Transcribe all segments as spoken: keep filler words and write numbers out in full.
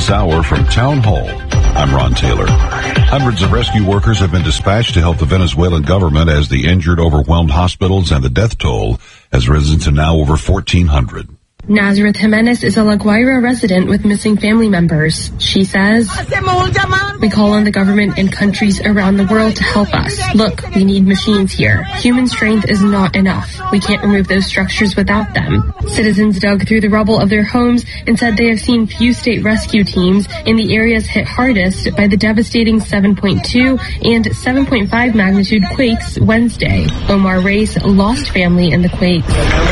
this hour from Town Hall. I'm Ron Taylor. Hundreds of rescue workers have been dispatched to help the Venezuelan government as the injured overwhelmed hospitals and the death toll has risen to now over fourteen hundred. Nazareth Jimenez is a La Guaira resident with missing family members. She says, "We call on the government and countries around the world to help us. Look, we need machines here. Human strength is not enough. We can't remove those structures without them." Citizens dug through the rubble of their homes and said they have seen few state rescue teams in the areas hit hardest by the devastating seven point two and seven point five magnitude quakes Wednesday. Omar Reis lost family in the quakes.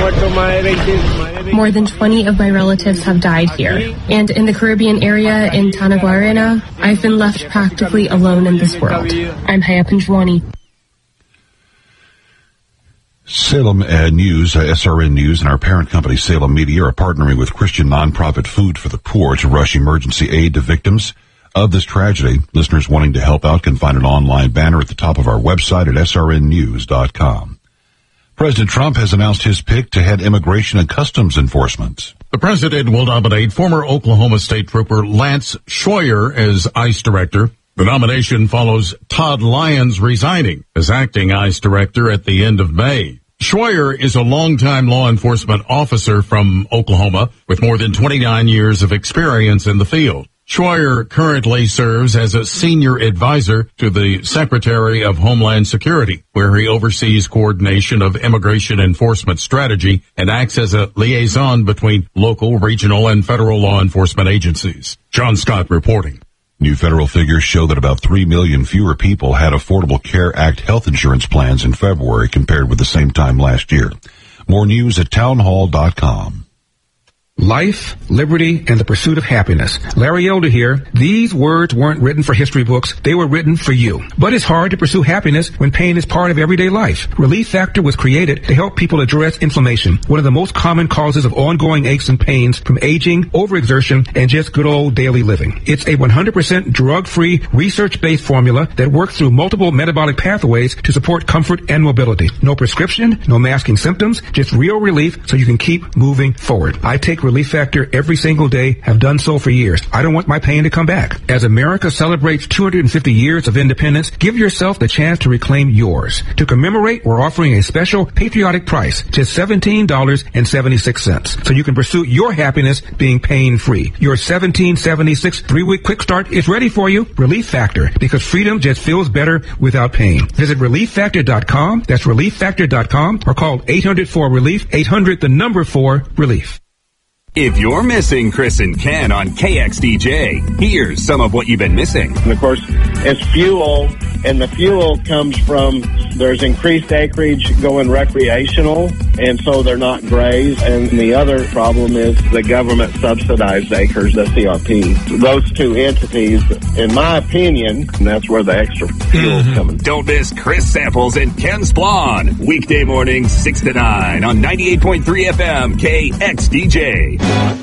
More than twenty of my relatives have died here. And in the Caribbean area in Tanaguarena, I've been left practically alone in this world. I'm Haya Panjwani. Salem uh, News, uh, S R N News, and our parent company, Salem Media, are partnering with Christian nonprofit Food for the Poor to rush emergency aid to victims of this tragedy. Listeners wanting to help out can find an online banner at the top of our website at S R N news dot com. President Trump has announced his pick to head Immigration and Customs Enforcement. The president will nominate former Oklahoma State Trooper Lance Schroyer as ICE Director. The nomination follows Todd Lyons resigning as acting ICE Director at the end of May. Schroyer is a longtime law enforcement officer from Oklahoma with more than twenty-nine years of experience in the field. Schroyer currently serves as a senior advisor to the Secretary of Homeland Security, where he oversees coordination of immigration enforcement strategy and acts as a liaison between local, regional, and federal law enforcement agencies. John Scott reporting. New federal figures show that about three million fewer people had Affordable Care Act health insurance plans in February compared with the same time last year. More news at town hall dot com. Life, liberty, and the pursuit of happiness. Larry Elder here. These words weren't written for history books. They were written for you. But it's hard to pursue happiness when pain is part of everyday life. Relief Factor was created to help people address inflammation, one of the most common causes of ongoing aches and pains from aging, overexertion, and just good old daily living. It's a one hundred percent drug-free, research-based formula that works through multiple metabolic pathways to support comfort and mobility. No prescription, no masking symptoms, just real relief so you can keep moving forward. I take Relief Factor every single day, have done so for years. I don't want my pain to come back. As America celebrates two hundred fifty years of independence, give yourself the chance to reclaim yours. To commemorate, we're offering a special patriotic price, just seventeen dollars and seventy-six cents, so you can pursue your happiness being pain-free. Your seventeen seventy-six three-week quick start is ready for you. Relief Factor, because freedom just feels better without pain. Visit relief factor dot com. That's relief factor dot com, or call eight hundred four relief, eight hundred the number four relief. If you're missing Chris and Ken on K X D J, here's some of what you've been missing. And of course, it's fuel, and the fuel comes from, there's increased acreage going recreational, and so they're not grazed. And the other problem is the government subsidized acres, the C R P. Those two entities, in my opinion, and that's where the extra fuel is coming. Don't miss Chris Samples and Ken Splon, weekday mornings six to nine on ninety-eight point three F M K X D J.